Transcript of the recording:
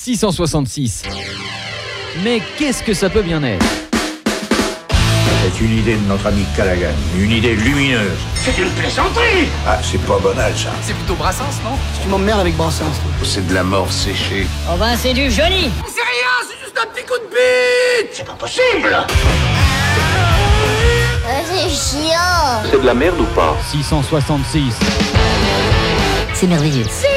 666. Mais qu'est-ce que ça peut bien être? C'est une idée de notre ami Callaghan, une idée lumineuse. C'est une plaisanterie. Ah, c'est pas banal ça. C'est plutôt Brassens, non? Tu m'emmerdes avec Brassens. C'est de la mort séchée. Oh ben c'est du joli. C'est rien, c'est juste un petit coup de bite. C'est pas possible. C'est chiant. C'est de la merde ou pas? 666. C'est merveilleux.